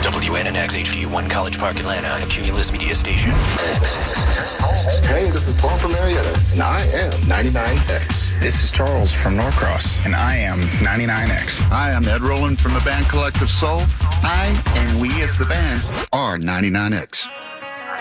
WNNX HD1 College Park, Atlanta, a Cumulus Media station. Hey, this is Paul from Marietta, and I am 99X. This is Charles from Norcross, and I am 99X. Hi, I'm Ed Rowland from the band Collective Soul. I and we as the band are 99X.